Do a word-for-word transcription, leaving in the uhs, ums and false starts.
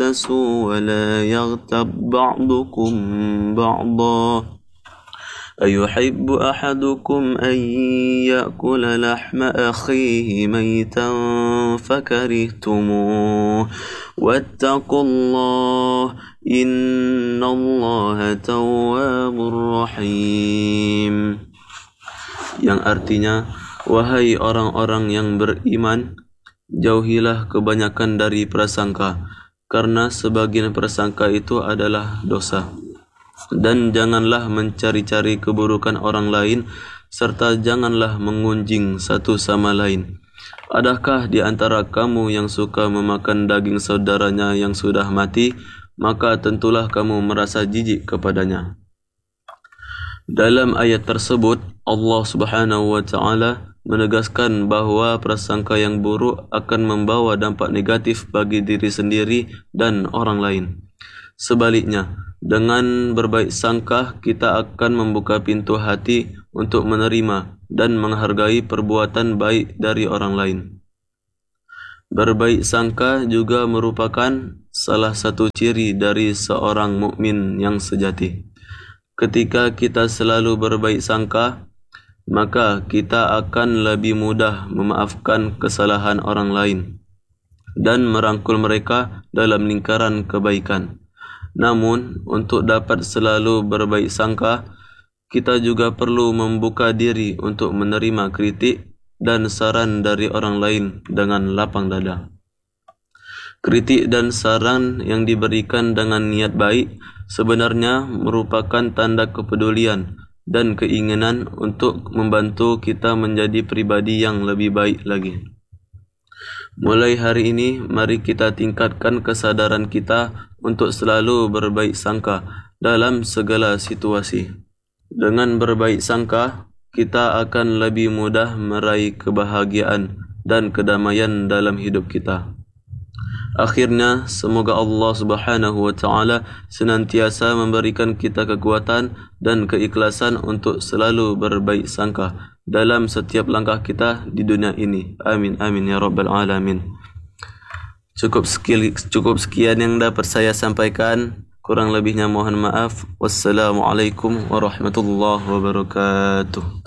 تنافسوا ولا يغتب بعضكم بعضا أيحب أحدكم أن يأكل لحم أخيه ميتا فكرهتموه واتقوا الله إن الله تواب رحيم. Yang artinya, wahai orang-orang yang beriman, jauhilah kebanyakan dari prasangka, karena sebagian prasangka itu adalah dosa. Dan janganlah mencari-cari keburukan orang lain, serta janganlah mengunjing satu sama lain. Adakah di antara kamu yang suka memakan daging saudaranya yang sudah mati, maka tentulah kamu merasa jijik kepadanya. Dalam ayat tersebut, Allah Subhanahu wa taala menegaskan bahawa prasangka yang buruk akan membawa dampak negatif bagi diri sendiri dan orang lain. Sebaliknya, dengan berbaik sangka kita akan membuka pintu hati untuk menerima dan menghargai perbuatan baik dari orang lain. Berbaik sangka juga merupakan salah satu ciri dari seorang mukmin yang sejati. Ketika kita selalu berbaik sangka, maka kita akan lebih mudah memaafkan kesalahan orang lain dan merangkul mereka dalam lingkaran kebaikan. Namun, untuk dapat selalu berbaik sangka, kita juga perlu membuka diri untuk menerima kritik dan saran dari orang lain dengan lapang dada. Kritik dan saran yang diberikan dengan niat baik sebenarnya merupakan tanda kepedulian dan keinginan untuk membantu kita menjadi pribadi yang lebih baik lagi. Mulai hari ini, mari kita tingkatkan kesadaran kita untuk selalu berbaik sangka dalam segala situasi. Dengan berbaik sangka, kita akan lebih mudah meraih kebahagiaan dan kedamaian dalam hidup kita. Akhirnya, semoga Allah Subhanahu wa taala senantiasa memberikan kita kekuatan dan keikhlasan untuk selalu berbaik sangka dalam setiap langkah kita di dunia ini. Amin amin ya rabbal alamin. Cukup sekian, cukup sekian yang dapat saya sampaikan. Kurang lebihnya mohon maaf. Wassalamualaikum warahmatullahi wabarakatuh.